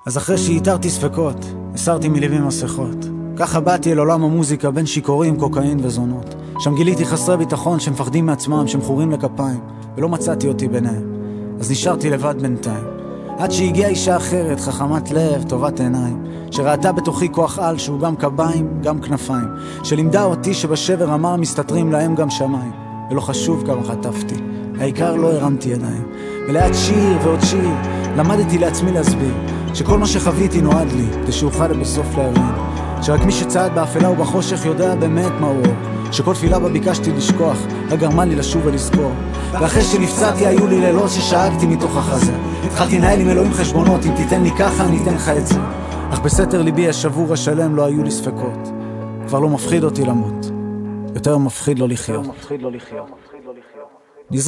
אז אחרי שהיתרתי ספקות, הסרתי מילים ומסכות. ככה באתי אל עולם המוזיקה בין שיקורים, קוקאין וזונות. שם גיליתי חסרי ביטחון שמפחדים מעצמם, שמכורים לכפיים, ולא מצאתי אותי ביניהם. אז נשארתי לבד בינתיים. עד שהגיעה אישה אחרת, חכמת לב, טובת עיניים, שראתה בתוכי כוח על שהוא גם קביים, גם כנפיים, שלימדה אותי שבשבר אמר מסתתרים להם גם שמיים. ולא חשוב כמה חטפתי, העיקר לא הרמתי ידיים. ולעד שיר ועוד שיר למדתי לעצמי להסביר שכל מה שחוויתי נועד לי כדי שאוכל בסוף להבין שרק מי שצעד באפלה ובחושך יודע באמת מה הוא אור, שכל תפילה בה ביקשתי לשכוח רק גרמה לי לשוב ולזכור. ואחרי שנפצעתי היו לי לילות ששאגתי מתוך החזה, התחלתי לנהל עם אלוהים חשבונות, אם תיתן לי ככה אני אתן לך את זה. אך בסתר ליבי השבור השלם לא היו לי ספקות, כבר לא מפחיד אותי למות, יותר מפחיד לא לחיות.